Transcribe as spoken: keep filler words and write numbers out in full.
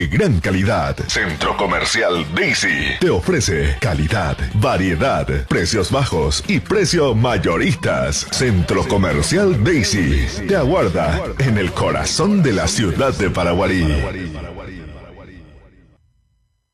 Gran calidad. Centro Comercial Daisy te ofrece calidad, variedad, precios bajos y precios mayoristas. Centro Comercial Daisy te aguarda en el corazón de la ciudad de Paraguarí.